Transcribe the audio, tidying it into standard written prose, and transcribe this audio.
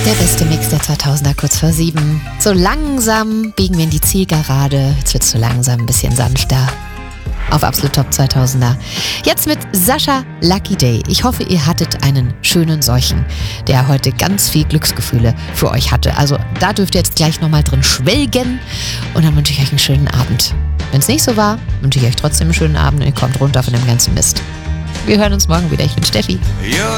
Der beste Mix der 2000er, kurz vor 7. So langsam biegen wir in die Zielgerade. Jetzt wird es so langsam ein bisschen sanfter. Auf Absolut Top 2000er. Jetzt mit Sascha Lucky Day. Ich hoffe, ihr hattet einen schönen solchen, der heute ganz viel Glücksgefühle für euch hatte. Also da dürft ihr jetzt gleich nochmal drin schwelgen und dann wünsche ich euch einen schönen Abend. Wenn es nicht so war, wünsche ich euch trotzdem einen schönen Abend und ihr kommt runter von dem ganzen Mist. Wir hören uns morgen wieder. Ich bin Steffi.